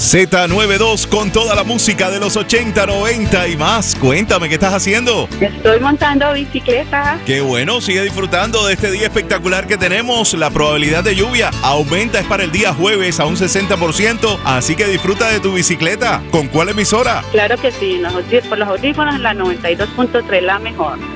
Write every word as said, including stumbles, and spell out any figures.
Z noventa y dos con toda la música de los ochenta, noventa y más. Cuéntame, ¿qué estás haciendo? Estoy montando bicicleta. Qué bueno, sigue disfrutando de este día espectacular que tenemos. La probabilidad de lluvia aumenta, es para el día jueves a un sesenta por ciento, así que disfruta de tu bicicleta. ¿Con cuál emisora? Claro que sí, los, por los audífonos en la noventa y dos punto tres, la mejor.